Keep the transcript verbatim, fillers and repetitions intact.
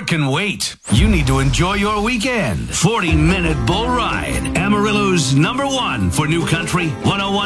can wait. You need to enjoy your weekend. forty minute bull ride. Amarillo's number one for New Country one oh one.